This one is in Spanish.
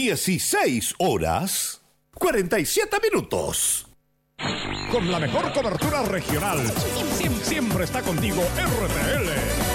16 horas 47 minutos. Con la mejor cobertura regional. Siempre está contigo RTL.